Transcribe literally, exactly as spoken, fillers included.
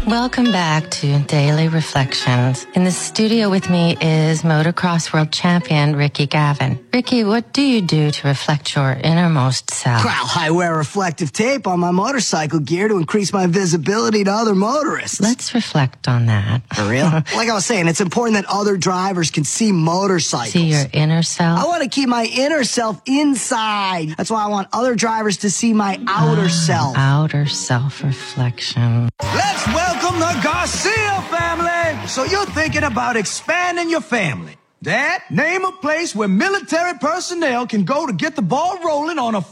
Welcome back to Daily Reflections. In the studio with me is motocross world champion Ricky Gavin. Ricky, what do you do to reflect your innermost self? Well, I wear reflective tape on my motorcycle gear to increase my visibility to other motorists. Let's reflect on that. For real? Like I was saying, it's important that other drivers can see motorcycles. See your inner self? I want to keep my inner self inside. That's why I want other drivers to see my outer Ah, self. Outer self-reflection. Let's welcome the Garcia family. So you're thinking about expanding your family. Dad, name a place where military personnel can go to get the ball rolling on a